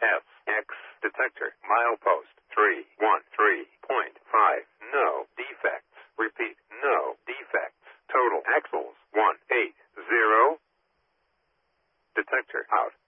SX detector. Milepost 313.5. No defects. Repeat, no defects. Total axles 180. Detector out.